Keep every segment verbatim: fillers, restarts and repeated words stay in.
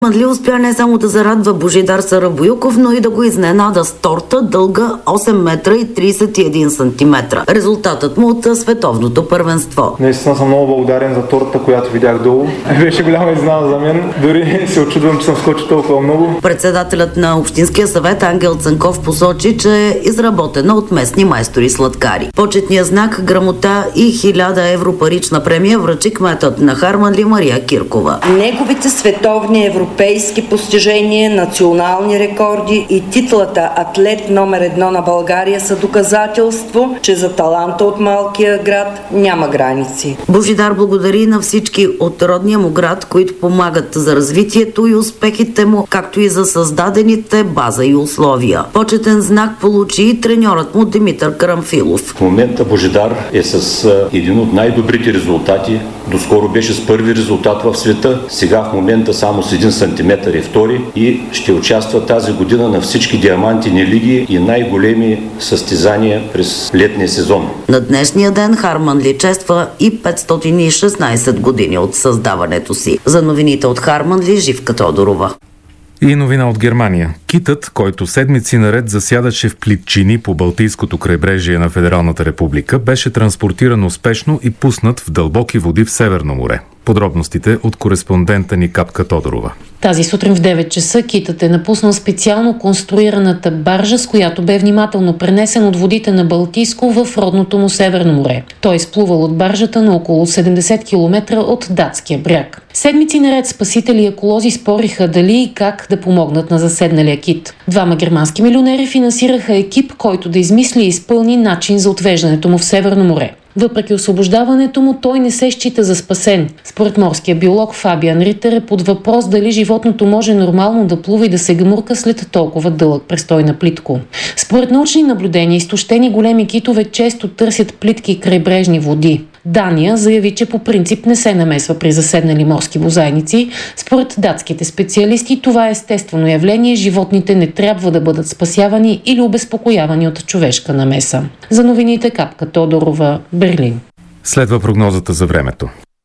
Харманли успя не само да зарадва Божидар Сарабоюков, но и да го изненада с торта дълга осем метра и тридесет и един сантиметра. Резултатът му от световното първенство. Наистина съм много благодарен за тортата, която видях долу. Беше голяма изненада за мен. Дори се очудвам, че съм скочил толкова много. Председателят на Общинския съвет Ангел Цанков посочи, че е изработена от местни майстори сладкари. Почетният знак, грамота и хиляда евро парична премия връчи кметът на Харманли Мария Киркова. Неговите световни европейски постижения, национални рекорди и титлата атлет номер едно на България са доказателство, че за таланта от малкия град няма граници. Божидар благодари на всички от родния му град, които помагат за развитието и успехите му, както и за създадените база и условия. Почетен знак получи и треньорът му Димитър Карамфилов. В момента Божидар е с един от най-добрите резултати. Доскоро беше с първи резултат в света. Сега в момента само с един сантиметър е втори и ще участва тази година на всички диамантини лиги и най-големи състезания през летния сезон. На днешния ден Харманли чества и петстотин и шестнадесет години от създаването си. За новините от Харманли, Живка Тодорова. И новина от Германия. Китът, който седмици наред засядаше в плитчини по Балтийското крайбрежие на Федералната република, беше транспортиран успешно и пуснат в дълбоки води в Северно море. Подробностите от кореспондента ни Капка Тодорова. Тази сутрин в девет часа китът е напуснал специално конструираната баржа, с която бе внимателно пренесен от водите на Балтийско в родното му Северно море. Той е изплувал от баржата на около седемдесет километра от датския бряг. Седмици наред спасители и еколози спориха дали и как да помогнат на заседналия кит. Двама германски милионери финансираха екип, който да измисли и изпълни начин за отвеждането му в Северно море. Въпреки освобождаването му, той не се счита за спасен. Според морския биолог Фабиан Ритер е под въпрос дали животното може нормално да плува и да се гмурка след толкова дълъг престой на плитко. Според научни наблюдения, изтощени големи китове често търсят плитки крайбрежни води. Дания заяви, че по принцип не се намесва при заседнали морски бозайници. Според датските специалисти, това е естествено явление. Животните не трябва да бъдат спасявани или обезпокоявани от човешка намеса. За новините Капка Тодорова, Берлин. Следва прогнозата за времето.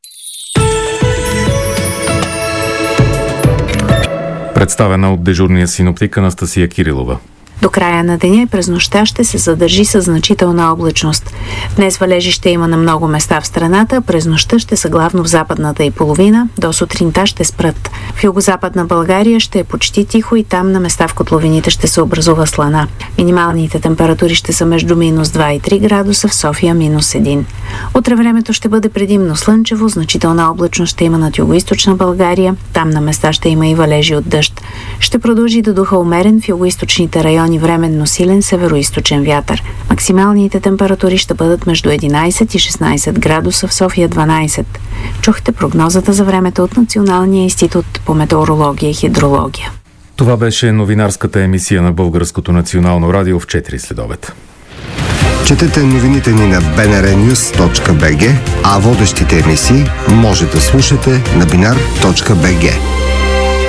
Представена от дежурния синоптик Анастасия Кирилова. До края на деня и през нощта ще се задържи със значителна облачност. Днес валежи ще има на много места в страната, през нощта ще са главно в западната и половина, до сутринта ще спрат. В югозападна България ще е почти тихо и там на места в котловините ще се образува слана. Минималните температури ще са между минус два и три градуса, в София минус един. Утре времето ще бъде предимно слънчево, значителна облачност ще има над югоизточна България, там на места ще има и валежи от дъжд. Ще продължи да духа умерен в югоизточните райони и временно силен североизточен вятър. Максималните температури ще бъдат между единадесет и шестнадесет градуса, в София дванадесет. Чухте прогнозата за времето от Националния институт по метеорология и хидрология. Това беше новинарската емисия на Българското национално радио в четири следобед. Четете новините ни на би ен ар нюз точка би джи, а водещите емисии може да слушате на бинар точка би джи.